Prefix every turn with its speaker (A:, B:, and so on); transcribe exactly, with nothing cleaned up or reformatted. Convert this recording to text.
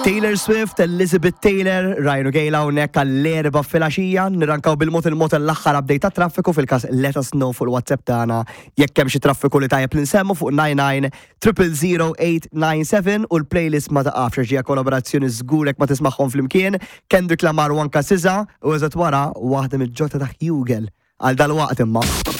A: Taylor Swift, Elizabeth Taylor, rajnu gejla unnek għall-erba filaxija, nirrankaw bil-mot il-mot l-axħar update ta' traffiku fil-kas let us know fuq il-WhatsApp tagħna jekk hemm xi traffiku li tajjeb li nsemmu fuq nine nine zero zero eight nine seven u l-playlist ma taqafx ġija kollaborazzjoni żgurek ma tismagħhom flimkien, Kendrick Lamar u anka Siza u eżatt wara waħda mill-ġotta ta' Hugel għal dal-waqt imma.